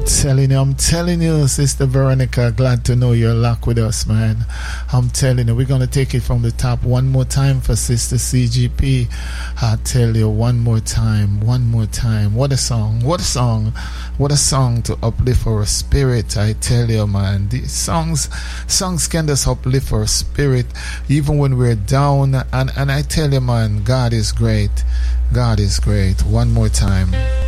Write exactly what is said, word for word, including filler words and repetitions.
telling you, I'm telling you, Sister Veronica, glad to know you're locked with us, man. I'm telling you, we're going to take it from the top one more time for Sister C G P. I tell you, one more time, one more time. What a song, what a song, what a song to uplift our spirit. I tell you, man, these songs, songs can just uplift our spirit even when we're down. And, and I tell you, man, God is great. God is great. One more time.